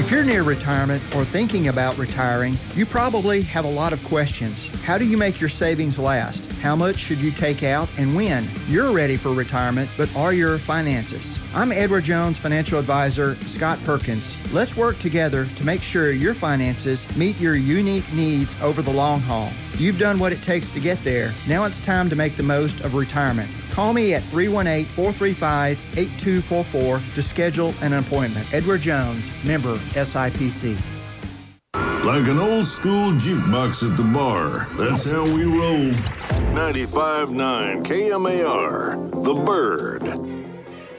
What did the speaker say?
If you're near retirement or thinking about retiring, you probably have a lot of questions. How do you make your savings last? How much should you take out and when? You're ready for retirement, but are your finances? I'm Edward Jones financial advisor Scott Perkins. Let's work together to make sure your finances meet your unique needs over the long haul. You've done what it takes to get there. Now it's time to make the most of retirement. Call me at 318-435-8244 to schedule an appointment. Edward Jones, member SIPC. Like an old school jukebox at the bar, that's how we roll. 95.9 KMAR, The Bird.